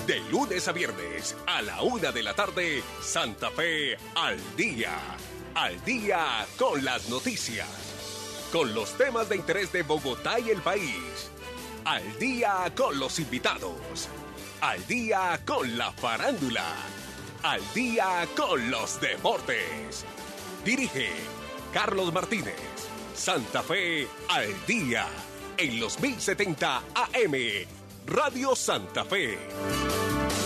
De lunes a viernes, a la 1 de la tarde, Santa Fe al día. Al día con las noticias. Con los temas de interés de Bogotá y el país. Al día con los invitados. Al día con la farándula. Al día con los deportes. Dirige Carlos Martínez. Santa Fe al día. En los 1070 AM. Radio Santa Fe.